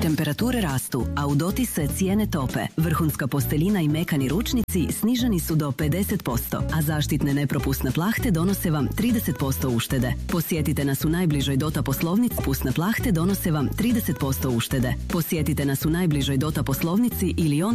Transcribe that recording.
Temperature rastu, a u doti se cijene tope. Vrhunska posteljina i mekani ručnici sniženi su do 50%, a zaštitne nepropusne plahte donose vam 30% uštede. Posjetite nas u najbližoj Dota poslovnici, pusne plahte donose vam 30% uštede. Posjetite nas u najbližoj Dota poslovnici ili